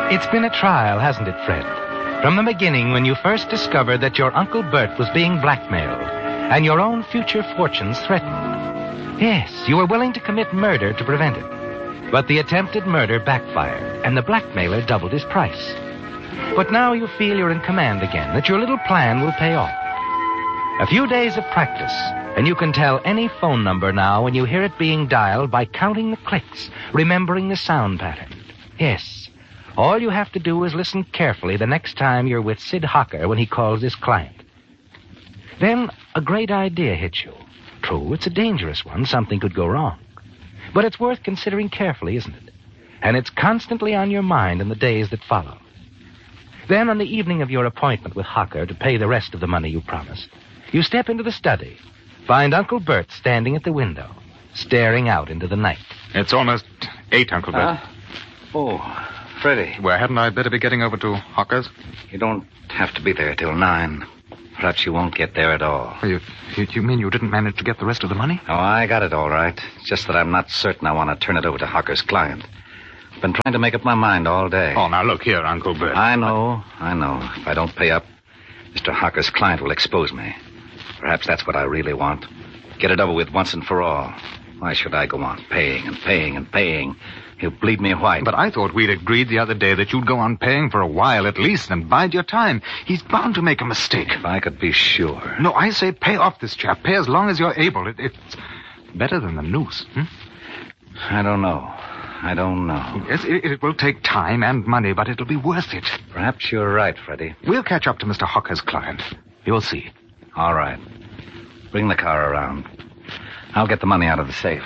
It's been a trial, hasn't it, Fred? From the beginning, when you first discovered that your Uncle Bert was being blackmailed and your own future fortunes threatened. Yes, you were willing to commit murder to prevent it. But the attempted murder backfired, and the blackmailer doubled his price. But now you feel you're in command again, that your little plan will pay off. A few days of practice, and you can tell any phone number now when you hear it being dialed by counting the clicks, remembering the sound pattern. Yes, all you have to do is listen carefully the next time you're with Sid Hocker when he calls his client. Then a great idea hits you. True, it's a dangerous one. Something could go wrong. But it's worth considering carefully, isn't it? And it's constantly on your mind in the days that follow. Then, on the evening of your appointment with Hocker to pay the rest of the money you promised, you step into the study, find Uncle Bert standing at the window, staring out into the night. It's almost 8, Uncle Bert. Freddie. Well, hadn't I better be getting over to Hocker's? You don't have to be there till 9. Perhaps you won't get there at all. You mean you didn't manage to get the rest of the money? Oh, I got it all right. It's just that I'm not certain I want to turn it over to Hocker's client. I've been trying to make up my mind all day. Oh, now look here, Uncle Bert. I know. If I don't pay up, Mr. Hocker's client will expose me. Perhaps that's what I really want. Get it over with once and for all. Why should I go on paying and paying and paying? He'll bleed me white. But I thought we'd agreed the other day that you'd go on paying for a while at least and bide your time. He's bound to make a mistake. If I could be sure. No, I say pay off this chap. Pay as long as you're able. It's better than the noose. I don't know. Yes, it will take time and money, but it'll be worth it. Perhaps you're right, Freddie. We'll catch up to Mr. Hocker's client. You'll see. All right. Bring the car around. I'll get the money out of the safe.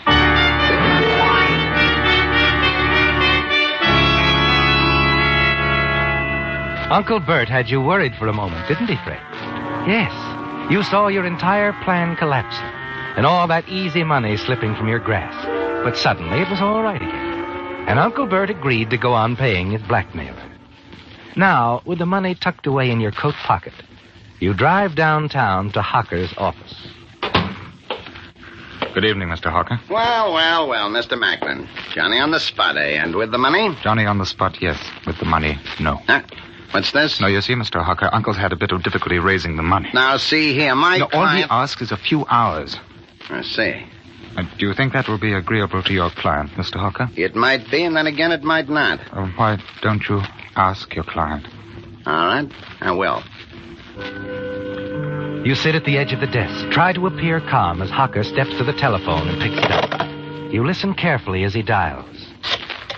Uncle Bert had you worried for a moment, didn't he, Fred? Yes. You saw your entire plan collapsing and all that easy money slipping from your grasp. But suddenly it was all right again. And Uncle Bert agreed to go on paying his blackmailer. Now, with the money tucked away in your coat pocket, you drive downtown to Hocker's office. Good evening, Mr. Hocker. Well, Mr. Macklin. Johnny on the spot, eh? And with the money? Johnny on the spot, yes. With the money, no. Huh? What's this? No, you see, Mr. Hocker, Uncle's had a bit of difficulty raising the money. Now, see here, my no, client... all he asks is a few hours. I see. Do you think that will be agreeable to your client, Mr. Hocker? It might be, and then again it might not. Why don't you ask your client? All right, I will. You sit at the edge of the desk. Try to appear calm as Hocker steps to the telephone and picks it up. You listen carefully as he dials.